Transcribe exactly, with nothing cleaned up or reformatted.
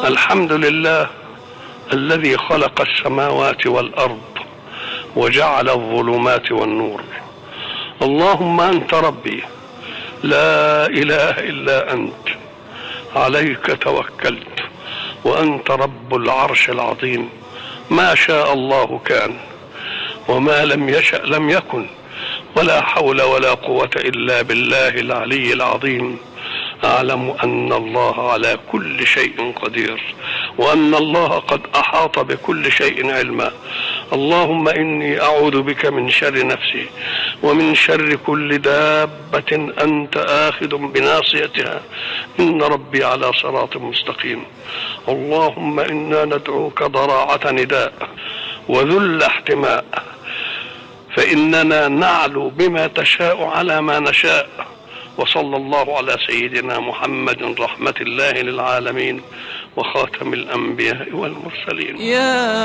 الحمد لله الذي خلق السماوات والأرض وجعل الظلمات والنور. اللهم أنت ربي لا إله إلا أنت، عليك توكلت وأنت رب العرش العظيم. ما شاء الله كان وما لم يشأ لم يكن، ولا حول ولا قوة إلا بالله العلي العظيم. أعلم أن الله على كل شيء قدير، وأن الله قد أحاط بكل شيء علما. اللهم إني أعوذ بك من شر نفسي ومن شر كل دابة أنت آخذ بناصيتها، إن ربي على صراط مستقيم. اللهم إنا ندعوك ضراعة نداء وذل احتماء، فإننا نعلو بما تشاء على ما نشاء. وصلى الله على سيدنا محمد رحمة الله للعالمين وخاتم الأنبياء والمرسلين.